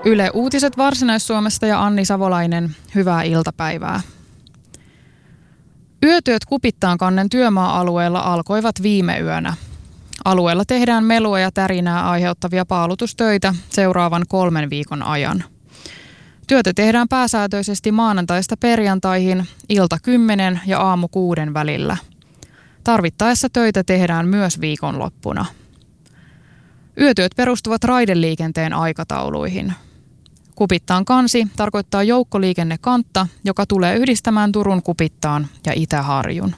Yle Uutiset Varsinais-Suomesta ja Anni Savolainen, hyvää iltapäivää. Yötyöt Kupittaankannen työmaa-alueella alkoivat viime yönä. Alueella tehdään melua ja tärinää aiheuttavia paalutustöitä seuraavan 3 viikon ajan. Työtä tehdään pääsääntöisesti maanantaista perjantaihin ilta 10 ja aamu 6 välillä. Tarvittaessa töitä tehdään myös viikonloppuna. Yötyöt perustuvat raideliikenteen aikatauluihin. Kupittaan kansi tarkoittaa joukkoliikennekantta, joka tulee yhdistämään Turun Kupittaan ja Itä-Harjun.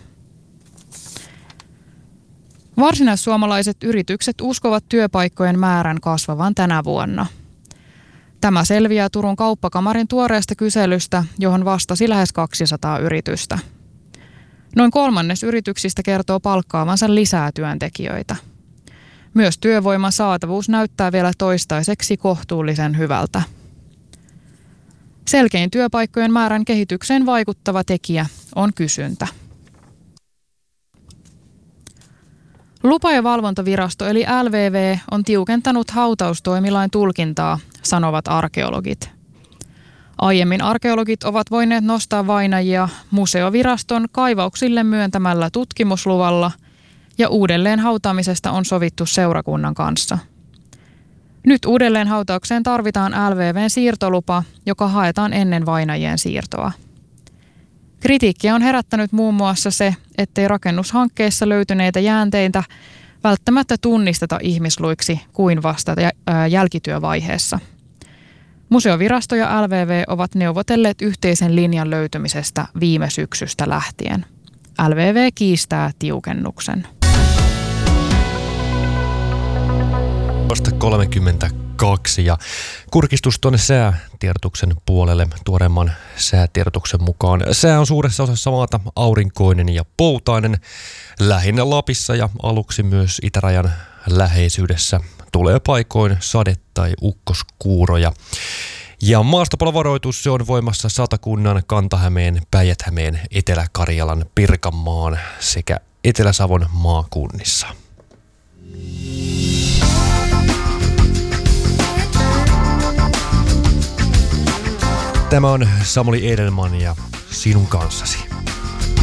Varsinaissuomalaiset yritykset uskovat työpaikkojen määrän kasvavan tänä vuonna. Tämä selviää Turun kauppakamarin tuoreesta kyselystä, johon vastasi lähes 200 yritystä. Noin 1/3 yrityksistä kertoo palkkaavansa lisää työntekijöitä. Myös työvoiman saatavuus näyttää vielä toistaiseksi kohtuullisen hyvältä. Selkein työpaikkojen määrän kehitykseen vaikuttava tekijä on kysyntä. Lupa- ja valvontavirasto eli LVV on tiukentanut hautaustoimilain tulkintaa, sanovat arkeologit. Aiemmin arkeologit ovat voineet nostaa vainajia museoviraston kaivauksille myöntämällä tutkimusluvalla ja uudelleen hautaamisesta on sovittu seurakunnan kanssa. Nyt uudelleen hautaukseen tarvitaan LVV:n siirtolupa, joka haetaan ennen vainajien siirtoa. Kritiikkiä on herättänyt muun muassa se, ettei rakennushankkeessa löytyneitä jäänteitä välttämättä tunnisteta ihmisluiksi kuin vasta jälkityövaiheessa. Museovirasto ja LVV ovat neuvotelleet yhteisen linjan löytymisestä viime syksystä lähtien. LVV kiistää tiukennuksen. 32 ja kurkistus tuonne säätiedotuksen puolelle tuoreemman säätiedotuksen mukaan. Sää on suuressa osassa maata aurinkoinen ja poutainen. Lähinnä Lapissa ja aluksi myös itärajan läheisyydessä tulee paikoin sade- tai ukkoskuuroja. Ja maastopalovaroitus se on voimassa Satakunnan, Kanta-Hämeen, Päijät-Hämeen, Etelä-Karjalan, Pirkanmaan sekä Etelä-Savon maakunnissa. Tämä on Samuli Edelman ja sinun kanssasi.